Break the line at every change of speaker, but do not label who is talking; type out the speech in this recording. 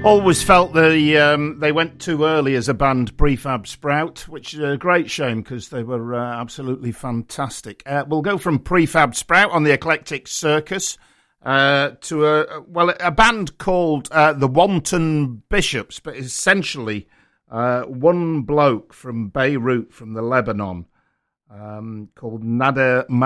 Always felt they went too early as a band, Prefab Sprout, which is a great shame because they were absolutely fantastic. We'll go from Prefab Sprout on the Eclectic Circus to a band called the Wanton Bishops, but essentially one bloke from Beirut, from the Lebanon, called Nader